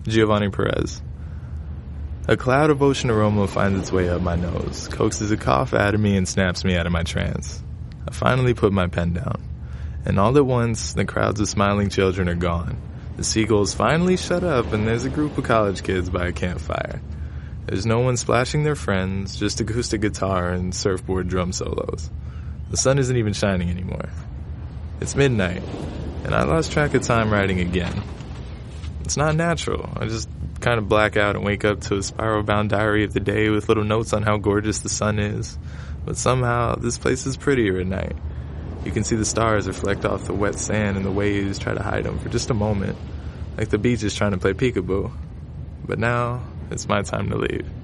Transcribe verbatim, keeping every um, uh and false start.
Giovanni Perez. A cloud of ocean aroma finds its way up my nose, coaxes a cough out of me, and snaps me out of my trance. I finally put my pen down, and all at once, the crowds of smiling children are gone. The seagulls finally shut up, and there's a group of college kids by a campfire. There's no one splashing their friends, just acoustic guitar and surfboard drum solos. The sun isn't even shining anymore. It's midnight, and I lost track of time writing again. It's not natural. I just kind of black out and wake up to a spiral-bound diary of the day with little notes on how gorgeous the sun is. But somehow, this place is prettier at night. You can see the stars reflect off the wet sand, and the waves try to hide them for just a moment, like the beach is trying to play peekaboo. But now, it's my time to leave.